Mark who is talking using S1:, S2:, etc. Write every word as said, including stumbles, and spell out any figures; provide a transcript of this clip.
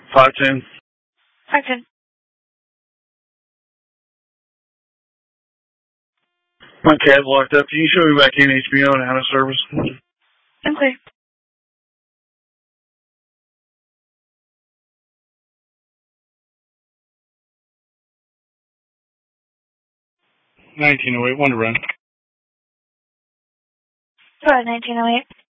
S1: five ten.
S2: five ten.
S1: My cab's locked up. Can you show me back in H B O and out of service?
S2: Okay.
S1: nineteen oh eight, one to run.
S2: Go ahead, nineteen oh eight.